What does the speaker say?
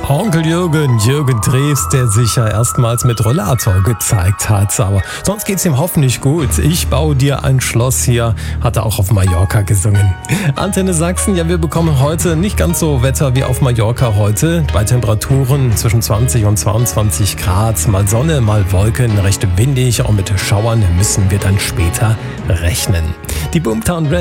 Onkel Jürgen Drews, der sich ja erstmals mit Rollator gezeigt hat. Aber sonst geht's ihm hoffentlich gut. Ich baue dir ein Schloss hier, hat er auch auf Mallorca gesungen. Antenne Sachsen, ja, wir bekommen heute nicht ganz so Wetter wie auf Mallorca heute. Bei Temperaturen zwischen 20 und 22 Grad. Mal Sonne, mal Wolken, recht windig. Auch mit Schauern müssen wir dann später rechnen. Die Boomtown